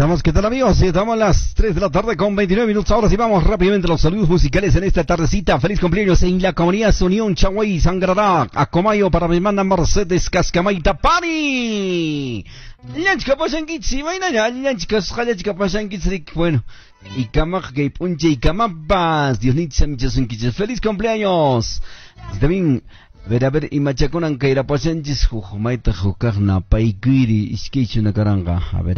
Estamos, ¿qué tal amigos? Sí, estamos a las 3 de la tarde con 29 minutos. Ahora sí vamos rápidamente a los saludos musicales en esta tardecita. Feliz cumpleaños en la comunidad Unión Chaguay, Sangrará, Acomayo para mi hermana Mercedes Cascamaita Pani. Bueno, y Kamak Gay Punche y Kamabas, Dios ni feliz cumpleaños. También a ver, y machaconan que era pasanchis, jujumaita, jucarna, paikiri, iskichuna caranga. A ver,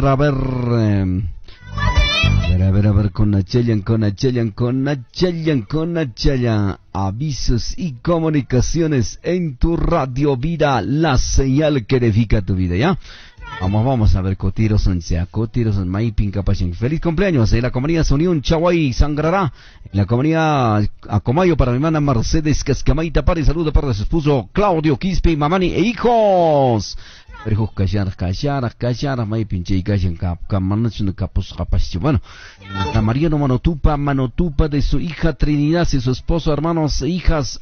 con Nachelian, avisos y comunicaciones en tu radio vida, la señal que edifica tu vida, ¿ya? Vamos a ver, Cotiros Maipin Capachín. Feliz cumpleaños en la comunidad Unión Chaguay Sangrará, en la comunidad Acomayo para mi hermana Mercedes Cascamaita Pari, saludo para de su esposo Claudio Quispe, Mamani e hijos. Pero callar, Maipin Chaycashan Camanachun Capos Capacho. Bueno, la Mariano Manotupa de su hija Trinidad y su esposo, hermanos e hijas.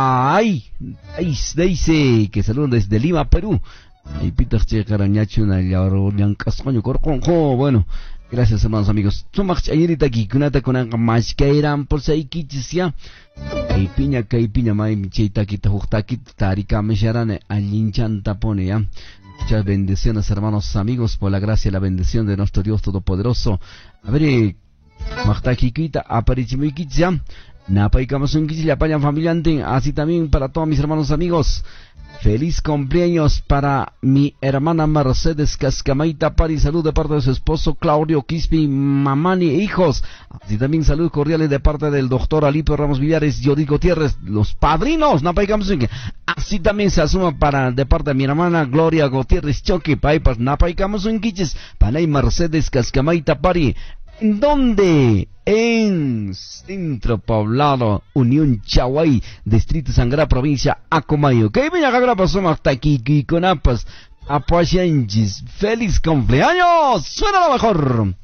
Dice que saludan desde Lima, Perú. Y Peter Che Carañachuna y Aurelian Cascoño Corconjo. Bueno, gracias hermanos amigos. Sumach ayerita aquí, kunata con más que eran por si ya. Caipiña, mai micheita kita huktakit, tarika mesharane, alinchan tapone ya. Muchas bendiciones hermanos amigos por la gracia y la bendición de nuestro Dios Todopoderoso. A ver, Machtakikita, aparichimikitya. Napaikamos un la paya familiante, así también para todos mis hermanos amigos. Feliz cumpleaños para mi hermana Mercedes Cascamaita Pari, salud de parte de su esposo Claudio Quispi, Mamani e hijos. Así también salud cordiales de parte del doctor Alipio Ramos Villares, Yodit Gutiérrez, los padrinos. Así también se asuma de parte de mi hermana Gloria Gutiérrez Choque, Paipas, Napaikamos un quiches, Panay Mercedes Cascamaita Pari. ¿En dónde? En Centro Poblado, Unión Chaguay, Distrito Sangrá, Provincia Acomayo. ¿Qué viene a pasamos hasta aquí con apas? Apayanchis. ¡Feliz cumpleaños! ¡Suena lo mejor!